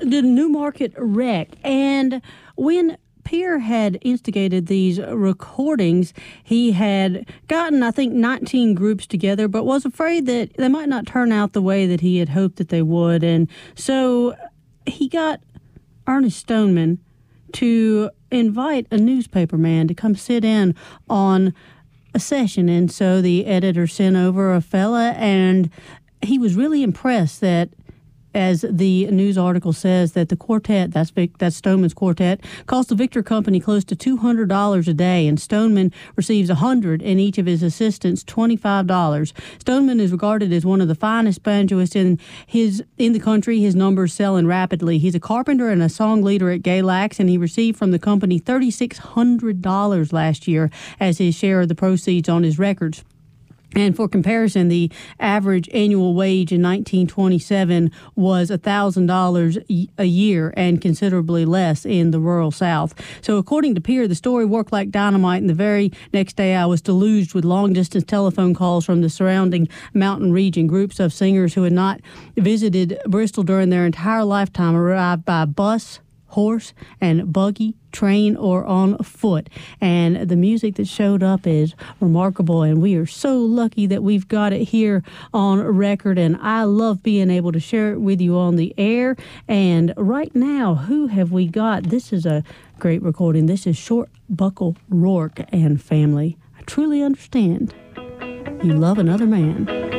the Newmarket wreck. And when Pierre had instigated these recordings, he had gotten, I think, 19 groups together, but was afraid that they might not turn out the way that he had hoped that they would. And so he got Ernest Stoneman to invite a newspaper man to come sit in on a session. And so the editor sent over a fella, and he was really impressed that, as the news article says, that the quartet, that's Stoneman's quartet, cost the Victor Company close to $200 a day, and Stoneman receives $100 and each of his assistants $25. Stoneman is regarded as one of the finest banjoists in the country. His numbers selling rapidly. He's a carpenter and a song leader at Galax, and he received from the company $3,600 last year as his share of the proceeds on his records. And for comparison, the average annual wage in 1927 was $1,000 a year, and considerably less in the rural South. So according to Pierre, the story worked like dynamite, and the very next day I was deluged with long-distance telephone calls from the surrounding mountain region. Groups of singers who had not visited Bristol during their entire lifetime arrived by bus, horse, and buggy, train, or on foot. And the music that showed up is remarkable, and we are so lucky that we've got it here on record, and I love being able to share it with you on the air. And right now, who have we got? This is a great recording. This is Short Buckle Rourke and Family. I truly understand you love another man.